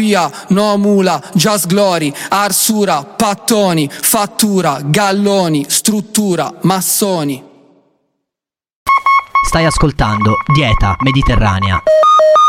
no mula, just glory, arsura, pattoni, fattura, galloni, struttura, massoni. Stai ascoltando Dieta Mediterranea.